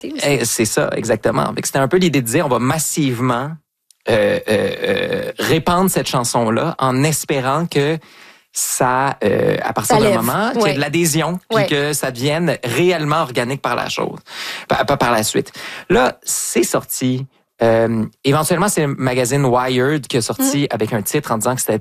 C'est ça, exactement. C'était un peu l'idée de dire, on va massivement répandre cette chanson-là en espérant que ça, à partir d'un moment, qu'il y ait de l'adhésion, puis que ça devienne réellement organique par la la suite. Là, c'est sorti. Éventuellement, c'est le magazine Wired qui a sorti avec un titre en disant que c'était